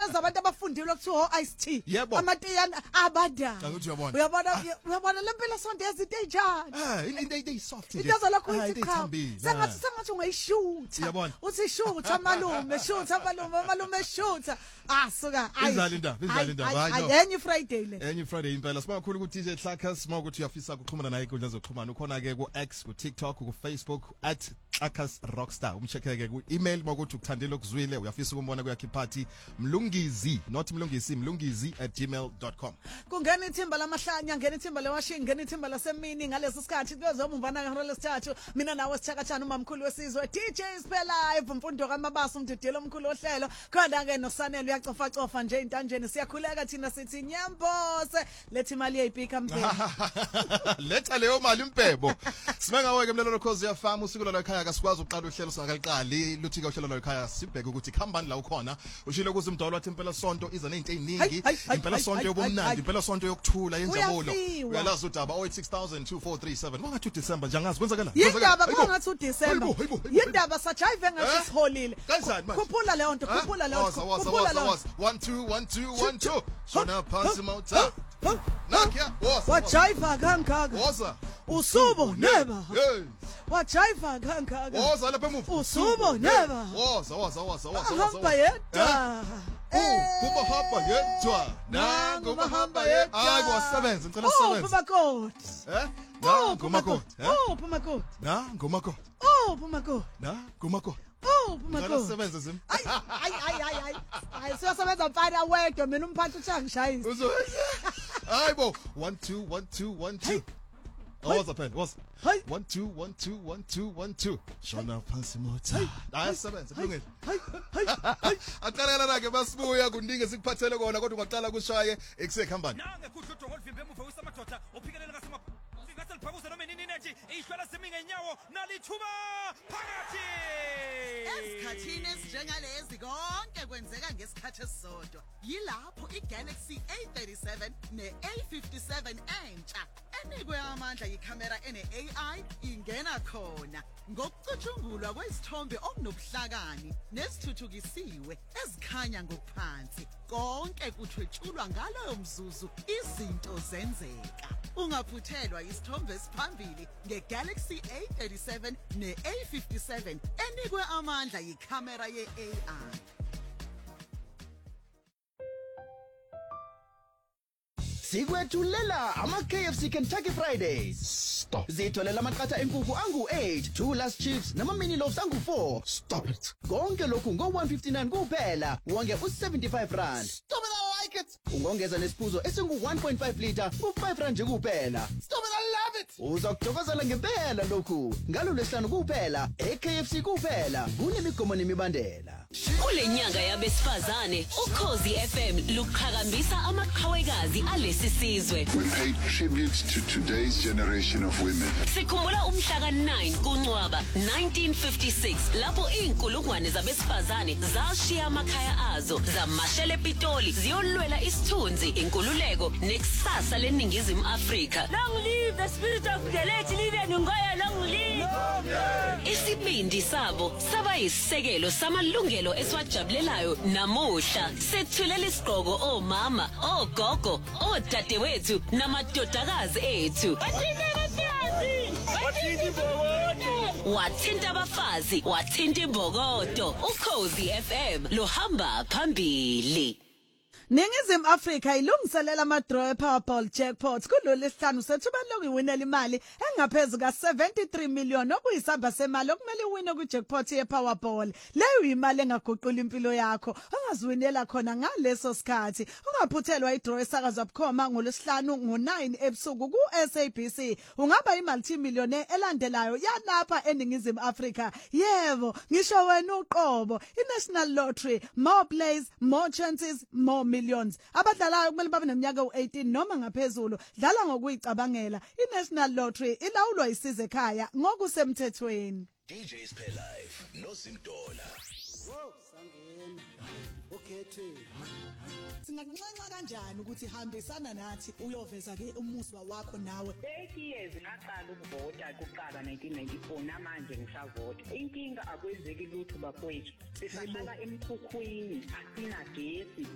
zabantu abafundile kuthiwa ice tea. Amatiyana abada. Uyabona lempela sonto yezinto enjani. They soft. Idaza lakho ithi cha. Sengathi ungayishutha. Uthi shutha malume shutha. Suka. Enye Friday le. Enye Friday impela sibonga kakhulu ku DJ Xhakass uma ukuthi uyafisa ukuxhumana naye inkundla zokuxhumana ukhona ke ku X ku TikTok ku Facebook @Xhakass Rockstar umcheckeke ku email uma ukuthi ukuthandile ukuzwile uyafisa ukumbona kuyakhiphathi mlungizi@gmail.com. Kungena ithimba lamahlanya ngena ithimba lewashing ngena ithimba lasemini ngaleso sikhathi kuzobumbana ngehora lesithathu mina nawe sithakathana umamkhulu wesizwe DJ Live Mfundo kaMabaso umdidelo omkhulu ohlelo khona ke noSanele uyacofa nje intanjeni siyakhuleka thina sithi nyambose lethi imali yeyibhika mphela. Letha leyo mali impebo. Simengawe ke mlelo Khosi yafama usuku la ekhaya kasikwazi uqala uhlelo singakaqali luthi ke uhlelo la ekhaya sibheke ukuthi khambani la ukhona ushilo kuze umdalo wathi impela sonto iza nezinto eziningi impela sonto yobumnandi impela sonto yokuthula yenjabulo uyalazi udaba 08624337 wangathi December nje angazi kwenzakala yindaba kungathi uDecember yindaba sajive ngathi siholile khuphula leyo nto 1 2 shona phansi mawutha nakya wajiva kangaka woza usubo neba wajiva kangaka woza lapha emuva usubo neba woza hamba yedwa kuba hamba yedwa nangu mahamba yedwa hayi kwasebenza ngicela sisebenze umakoti nangu makoti umakoti nangu makoti umakoti nangu makoti ngicela sisebenze zimi hayi siyasebenza mfana wedwa mina umphathi uchangishayisa hayibo 1 2 Woza pen woza 1 2 shona phansi motha ayasebenza kulungile aqalela nake basibuya kundinge sikuphathele kona kodwa ungaqala kushaye ekusekhambani nange kuhle udongo olivimbe emuva usamadoda ophikelele ngasema singathi liphakuza noma nini nethi ishwela simi ngenyawo nalithuba phakathi esikhathini esinjengalezi konke kwenzeka ngesikhathi esisodwa yilapho iGalaxy A37 neA57 entsha enikwe amandla yikhamera ene-AI ingena khona ngokucutshungulwa kwesithombe okunobuhlakani nesithuthukisiwe ezikhanya ngokuphansi konke kuthwetshulwa ngaloyo mzuzu izinto zenzeka ungaphuthelwa isithombe esiphambili ngeGalaxy A37 neA57 enikwe amandla yikhamera ye-AI. Sikwethulela ama-KFC Kentucky Fridays. Stop. Zitholela amaqatha enkukhu angu-8, 2 last chips nama-mini loaves angu-4. Stop it. Konke lokhu ngo-159 kuphela, wonge u-75 rand. Stop it, I like it. Ungongeza nesiphuzo esingu-1.5 liter u-5 rand nje kuphela. Stop it, I love it. Uzokuthokozela ngempela lokhu. NgalolweSihlanu kuphela, e-KFC kuphela, kunemigomo nemibandela. Kule nyanga yabesifazane uKhosi FM luqhakambisa amaqhawekazi alesi sizwe. We pay tribute to today's generation of women. Sikhumbula umhla ka-9 kuNcwaba 1956 lapho inkulungwane zabesifazane zashiya amakhaya azo zamashela ePitoli ziyolwela isithunzi inkululeko nekusasa leNingizimu Afrika. Long live the spirit of the late Lilian Ngoya, long live. Isibindi sabo saba yisisekelo samalungelo esiwajabulelayo namuhla sethulela isigqoko omama ogogo odadewethu namadodakazi ethu. Wathinta abafazi wathinta imbokodo uKhosi FM lohamba phambili. Ningizimu Afrika ilungiselela ama-draw e-Powerball jackpot kulolesihlanu sethuba lokuwinela imali engaphezulu ka-73 million okuyisamba semali okumele iwine kwi-jackpot ye-Powerball. Leyo imali engaguqula impilo yakho ongaziwinela khona ngaleso sikhathi. Ungaphuthelwa i-draw esakazwa bukhoma ngolesihlanu ngo-9 ebusuku ku-SABC. Ungaba i-multi-millionaire elandelayo yalapha eNingizimu Afrika. Yebo, ngisho wena uqobo. I-National Lottery, more plays, more chances, more millions. Abadlalayo kumele babe neminyaka u-18 noma ngaphezulu. Dlala ngokuyicabangela. I-National Lottery ilawulwa isize ekhaya ngokusemthethweni. DJs Pay Live no Simdola. Wow, sangena. Ukhethe. Singakunxenxa kanjani ukuthi hambisana nathi uyoveza ke umuswa wakho nawe? 30 years ngaqala ukuvota kuqala 1994 namanje ngisavota. Inkinga akwenzeki lutho bafowethu. Sihlala emkhukhwini, asina gesi.